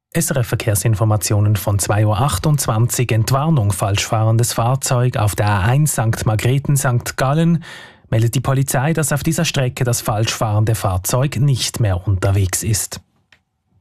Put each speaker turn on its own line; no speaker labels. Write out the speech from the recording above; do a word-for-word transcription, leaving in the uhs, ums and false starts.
S R F-Verkehrsinformationen von zwei Uhr achtundzwanzig. Entwarnung, falsch fahrendes Fahrzeug auf der A eins Sankt Margrethen Sankt Gallen. Meldet die Polizei, dass auf dieser Strecke das falsch fahrende Fahrzeug nicht mehr unterwegs ist.